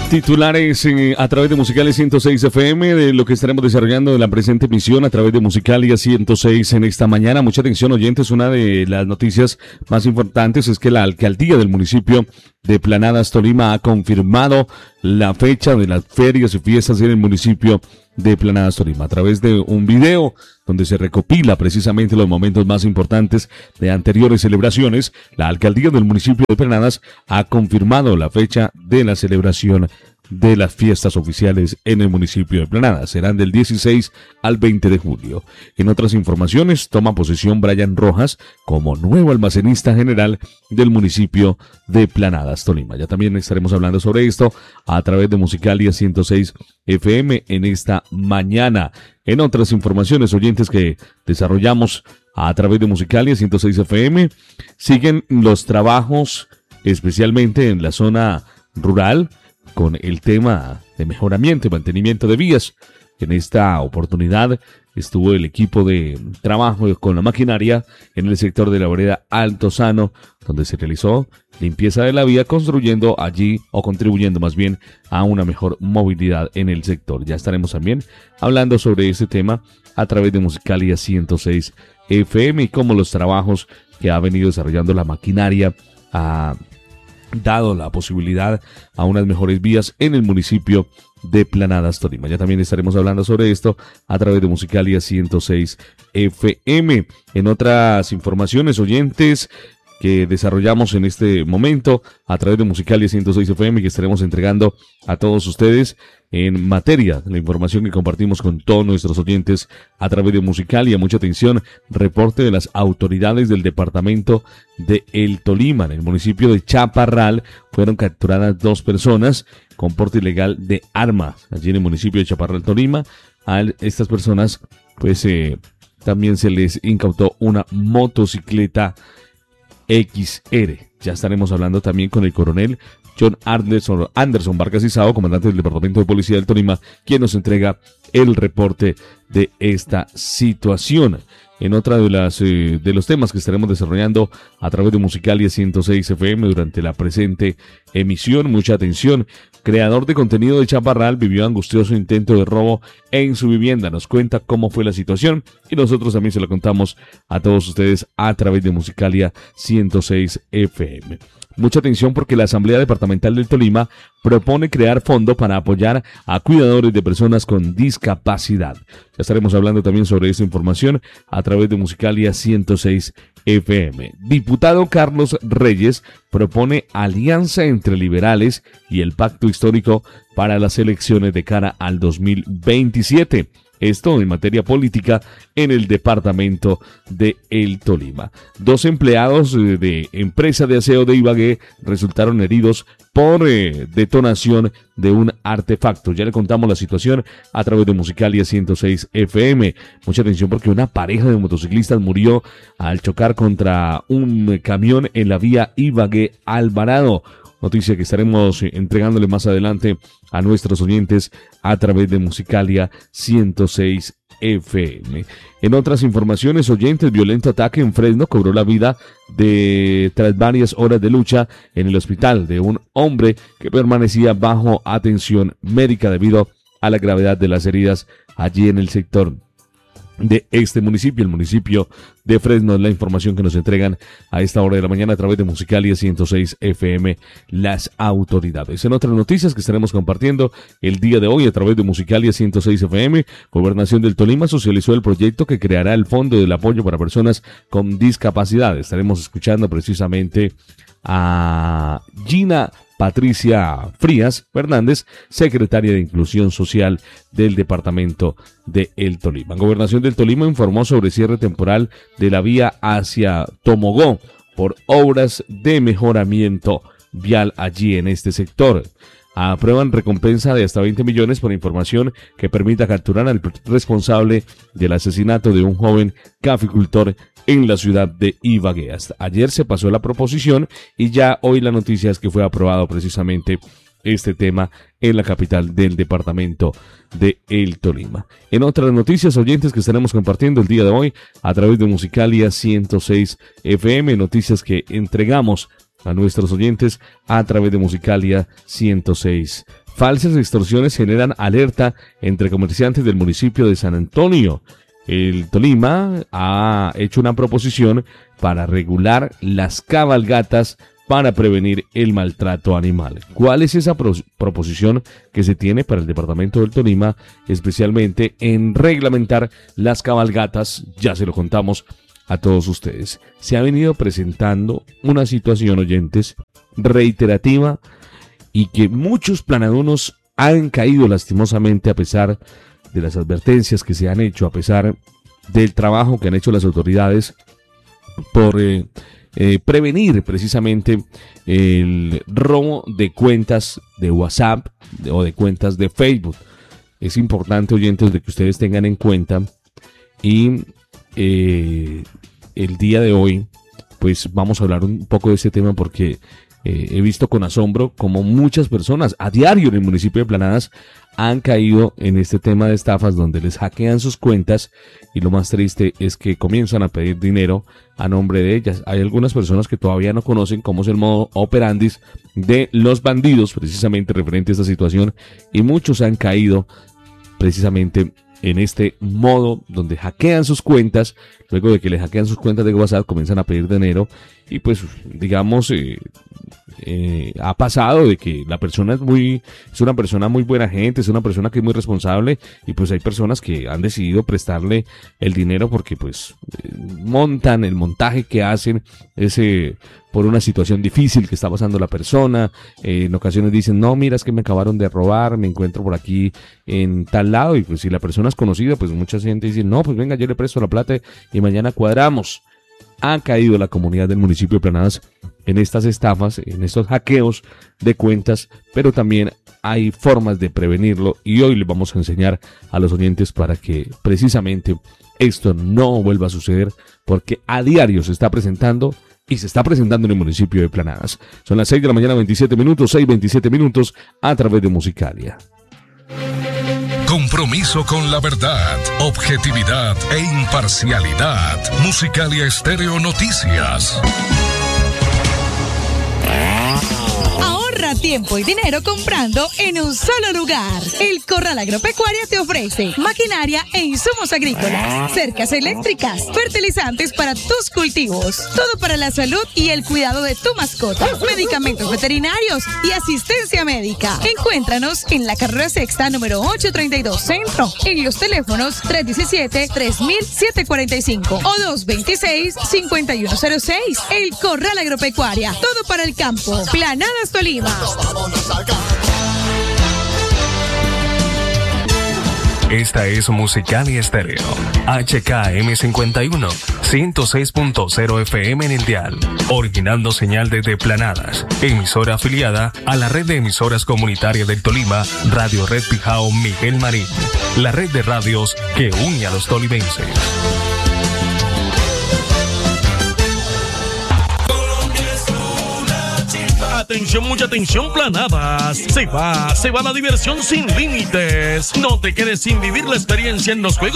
Titulares a través de Musicalia 106 FM de lo que estaremos desarrollando en la presente emisión a través de Musicalia 106 en esta mañana. Mucha atención, oyentes. Una de las noticias más importantes es que la alcaldía del municipio de Planadas, Tolima, ha confirmado la fecha de las ferias y fiestas en el municipio de Planadas, Tolima, a través de un video donde se recopila precisamente los momentos más importantes de anteriores celebraciones. La alcaldía del municipio de Planadas ha confirmado la fecha de la celebración de las fiestas oficiales en el municipio de Planadas. Serán del 16 al 20 de julio. En otras informaciones, toma posesión Brian Rojas como nuevo almacenista general del municipio de Planadas, Tolima. Ya también estaremos hablando sobre esto a través de Musicalia 106 FM en esta mañana. En otras informaciones, oyentes, que desarrollamos a través de Musicalia 106 FM, siguen los trabajos, especialmente en la zona rural, con el tema de mejoramiento y mantenimiento de vías. En esta oportunidad estuvo el equipo de trabajo con la maquinaria en el sector de la vereda Alto Sano, donde se realizó limpieza de la vía, construyendo allí, o contribuyendo más bien, a una mejor movilidad en el sector. Ya estaremos también hablando sobre este tema a través de Musicalia 106 FM y cómo los trabajos que ha venido desarrollando la maquinaria dado la posibilidad a unas mejores vías en el municipio de Planadas, Tolima. Ya también estaremos hablando sobre esto a través de Musicalia 106 FM. En otras informaciones, oyentes, que desarrollamos en este momento a través de Musicalia 106 FM, que estaremos entregando a todos ustedes en materia de la información que compartimos con todos nuestros oyentes a través de Musicalia. Mucha atención, reporte de las autoridades del departamento de El Tolima. En el municipio de Chaparral fueron capturadas 2 personas con porte ilegal de armas. Allí en el municipio de Chaparral, Tolima, a estas personas pues también se les incautó una motocicleta XR. Ya estaremos hablando también con el coronel John Anderson Vargas Isao, comandante del Departamento de Policía del Tolima, quien nos entrega el reporte de esta situación. En otra de los temas que estaremos desarrollando a través de Musicalia 106 FM durante la presente emisión, mucha atención. Creador de contenido de Chaparral vivió angustioso intento de robo en su vivienda. Nos cuenta cómo fue la situación y nosotros también se lo contamos a todos ustedes a través de Musicalia 106 FM. Mucha atención, porque la Asamblea Departamental del Tolima propone crear fondo para apoyar a cuidadores de personas con discapacidad. Ya estaremos hablando también sobre esta información a través de Musicalia 106 FM. Diputado Carlos Reyes propone alianza entre liberales y el pacto histórico para las elecciones de cara al 2027. Esto en materia política en el departamento de El Tolima. 2 empleados de empresa de aseo de Ibagué resultaron heridos por detonación de un artefacto. Ya le contamos la situación a través de Musicalia 106 FM. Mucha atención, porque una pareja de motociclistas murió al chocar contra un camión en la vía Ibagué-Alvarado. Noticia que estaremos entregándole más adelante a nuestros oyentes a través de Musicalia 106 FM. En otras informaciones, oyentes, violento ataque en Fresno cobró la vida tras varias horas de lucha en el hospital de un hombre que permanecía bajo atención médica debido a la gravedad de las heridas allí en el sector de este municipio, el municipio de Fresno. Es la información que nos entregan a esta hora de la mañana a través de Musicalia 106 FM las autoridades. En otras noticias que estaremos compartiendo el día de hoy a través de Musicalia 106 FM, Gobernación del Tolima socializó el proyecto que creará el Fondo del Apoyo para Personas con Discapacidad. Estaremos escuchando precisamente a Gina Patricia Frías Fernández, secretaria de Inclusión Social del Departamento de El Tolima. Gobernación del Tolima informó sobre cierre temporal de la vía hacia Tomogó por obras de mejoramiento vial allí en este sector. Aprueban recompensa de hasta 20 millones por información que permita capturar al responsable del asesinato de un joven caficultor en la ciudad de Ibagué. Hasta ayer se pasó la proposición y ya hoy la noticia es que fue aprobado precisamente este tema en la capital del departamento de El Tolima. En otras noticias, oyentes, que estaremos compartiendo el día de hoy a través de Musicalia 106 FM, noticias que entregamos a nuestros oyentes a través de Musicalia 106 Falsas extorsiones generan alerta entre comerciantes del municipio de San Antonio. El Tolima ha hecho una proposición para regular las cabalgatas para prevenir el maltrato animal. ¿Cuál es esa proposición que se tiene para el departamento del Tolima, especialmente en reglamentar las cabalgatas? Ya se lo contamos a todos ustedes. Se ha venido presentando una situación, oyentes, reiterativa y que muchos planadunos han caído lastimosamente a pesar de las advertencias que se han hecho, a pesar del trabajo que han hecho las autoridades por prevenir precisamente el robo de cuentas de WhatsApp o de cuentas de Facebook. Es importante, oyentes, de que ustedes tengan en cuenta y el día de hoy pues vamos a hablar un poco de este tema porque he visto con asombro como muchas personas a diario en el municipio de Planadas han caído en este tema de estafas donde les hackean sus cuentas y lo más triste es que comienzan a pedir dinero a nombre de ellas. Hay algunas personas que todavía no conocen cómo es el modo operandis de los bandidos precisamente referente a esta situación y muchos han caído precisamente en este modo donde hackean sus cuentas. Luego de que les hackean sus cuentas de WhatsApp comienzan a pedir dinero y pues digamos ha pasado de que la persona es una persona muy buena gente, es una persona que es muy responsable y pues hay personas que han decidido prestarle el dinero porque pues montan el montaje que hacen por una situación difícil que está pasando la persona. En ocasiones dicen, no, mira, es que me acabaron de robar, me encuentro por aquí en tal lado y pues si la persona es conocida, pues mucha gente dice, no, pues venga, yo le presto la plata y mañana cuadramos. Ha caído la comunidad del municipio de Planadas en estas estafas, en estos hackeos de cuentas, pero también hay formas de prevenirlo y hoy les vamos a enseñar a los oyentes para que precisamente esto no vuelva a suceder porque a diario se está presentando y se está presentando en el municipio de Planadas. Son las 6 de la mañana, 27 minutos, 6:27 minutos a través de Musicalia. Compromiso con la verdad, objetividad e imparcialidad. Musicalia Estéreo Noticias. Ahorra tiempo y dinero comprando en un solo lugar. El Corral Agropecuario te ofrece maquinaria e insumos agrícolas, cercas eléctricas, fertilizantes para tus cultivos, todo para la salud y el cuidado de tu mascota, medicamentos veterinarios y asistencia médica. Encuéntranos en la carrera sexta número 832 Centro, en los teléfonos 317-3745 o 226-5106. El Corral Agropecuaria, todo para el campo. Planadas Tolima. Esta es Musicalia Estéreo, HKM51, 106.0 FM en el dial, originando señal desde Planadas, emisora afiliada a la red de emisoras comunitarias del Tolima, Radio Red Pijao Miguel Marín, la red de radios que une a los tolimenses. Atención, mucha atención, Planadas. Se va la diversión sin límites. No te quedes sin vivir la experiencia en los Juegos